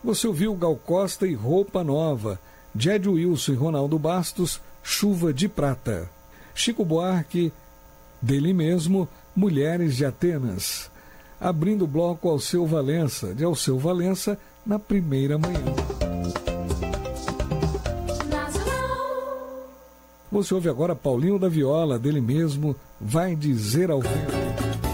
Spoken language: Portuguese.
Você ouviu Gal Costa e Roupa Nova, Jed Wilson e Ronaldo Bastos, Chuva de Prata. Chico Buarque, dele mesmo, Mulheres de Atenas. Abrindo o bloco Alceu Valença, de Alceu Valença, Na Primeira Manhã. Você ouve agora Paulinho da Viola, dele mesmo, Vai Dizer ao Vento.